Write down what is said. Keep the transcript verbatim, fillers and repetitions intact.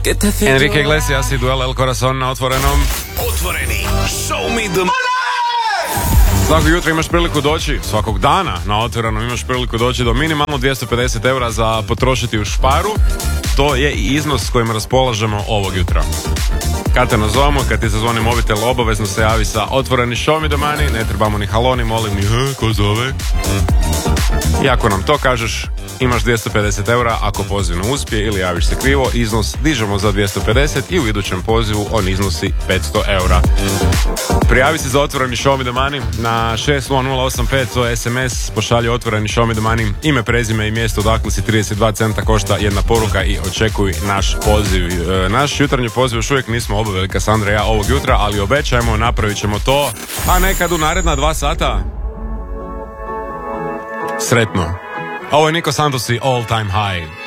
Enrique Iglesias i Duel El Corazon na Otvorenom. Otvoreni, show me the money! Svako jutro imaš priliku doći, svakog dana na Otvorenom imaš priliku doći do minimalno dvjesto pedeset eura za potrošiti u šparu. To je i iznos s kojim raspolažemo ovog jutra. Kad te nazovemo, kad ti zazvoni mobitel, obavezno se javi sa Otvoreni show me the money, ne trebamo ni halo, ni molim, ni he, ko zove. I ako nam to kažeš, imaš dvjesto pedeset eura, ako poziv ne uspije ili javiš se krivo, iznos dižemo za dvjesto pedeset i u idućem pozivu on iznosi petsto eura. Prijavi se za Otvoreni show me the money na šest nula nula osam pet, to je es em es, pošalji Otvoreni show me the money, ime, prezime i mjesto odakle si, trideset dva centa košta jedna poruka i očekuj naš poziv. E, naš jutarnji poziv još uvijek nismo obavili, Kassandra i ja, ovog jutra, ali obećajemo, napravit ćemo to, a nekad u naredna dva sata. Sretno. Ovo je Niko Santos i All Time High.